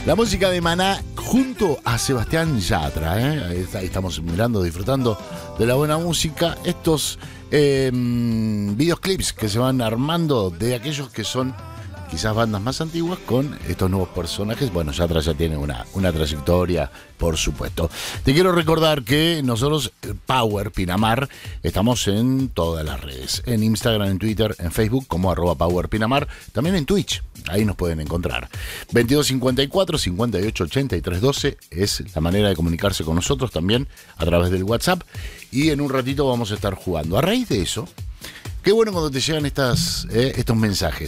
La música de Maná junto a Sebastián Yatra, ¿eh? Ahí estamos mirando, disfrutando de la buena música. Estos videoclips que se van armando de aquellos que son quizás bandas más antiguas con estos nuevos personajes. Bueno, Yatra ya tiene una trayectoria, por supuesto. Te quiero recordar que nosotros, Power Pinamar, estamos en todas las redes. En Instagram, en Twitter, en Facebook, como @Power Pinamar. También en Twitch, ahí nos pueden encontrar. 2254 58 83 12 es la manera de comunicarse con nosotros también a través del WhatsApp. Y en un ratito vamos a estar jugando. A raíz de eso, qué bueno cuando te llegan estos mensajes.